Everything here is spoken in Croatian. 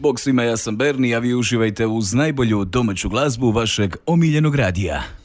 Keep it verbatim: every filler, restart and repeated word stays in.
Bog svima, ja sam Berni, a vi uživajte uz najbolju domaću glazbu vašeg omiljenog radija.